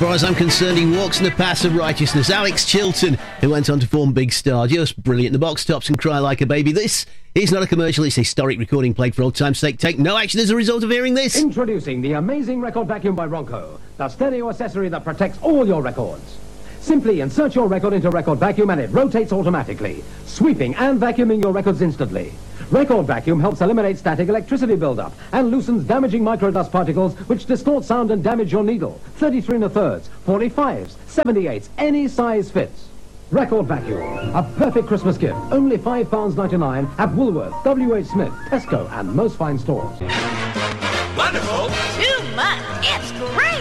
far as I'm concerned, he walks in the paths of righteousness. Alex Chilton, who went on to form Big Star, just brilliant. The Box Tops and Cry Like a Baby. This is not a commercial, it's a historic recording played for old time's sake. Take no action as a result of hearing this. Introducing the amazing record vacuum by Ronco, the stereo accessory that protects all your records. Simply insert your record into Record Vacuum and it rotates automatically, sweeping and vacuuming your records instantly. Record Vacuum helps eliminate static electricity buildup and loosens damaging microdust particles which distort sound and damage your needle. 33 1/3, 45s, 78s, any size fits. Record Vacuum, a perfect Christmas gift. Only £5.99 at Woolworth, W.H. Smith, Tesco and most fine stores. Wonderful! Too much! It's great!